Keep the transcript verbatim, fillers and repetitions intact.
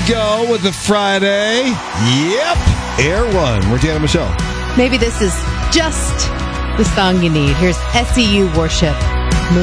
go with the Friday. Yep. Air One. We're Dan and Michelle. Maybe this is just the song you need. Here's S E U Worship.